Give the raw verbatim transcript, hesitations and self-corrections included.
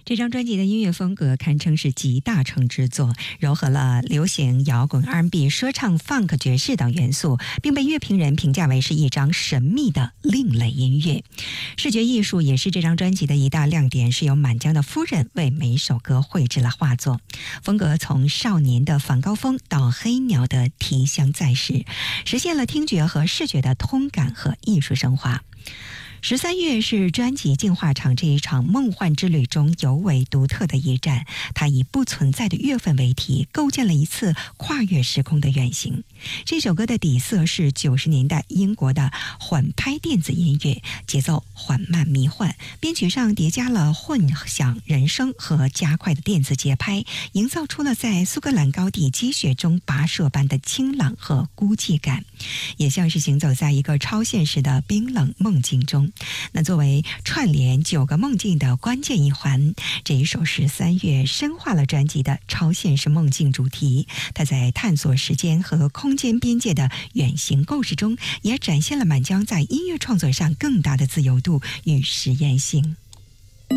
这张专辑的音乐风格堪称是集大成之作，糅合了流行、摇滚、R and B、说唱、funk、爵士等元素，并被乐评人评价为是一张神秘的另类音乐。视觉艺术也是这张专辑的一大亮点，是由满江的夫人为每首歌绘制了画作，风格从少年的反高峰到黑鸟的提香在时，实现了听觉和视觉的通感和艺术升华。十三月是专辑进化场这一场梦幻之旅中尤为独特的一站，它以不存在的月份为题，构建了一次跨越时空的远行。这首歌的底色是九十年代英国的缓拍电子音乐，节奏缓慢迷幻，编曲上叠加了混响人声和加快的电子节拍，营造出了在苏格兰高地积雪中跋涉般的清朗和孤寂感，也像是行走在一个超现实的冰冷梦境中。那作为串联九个梦境的关键一环，这一首十三月深化了专辑的超现实梦境主题，它在探索时间和空间边界的远行构思中，也展现了满江在音乐创作上更大的自由度与实验性。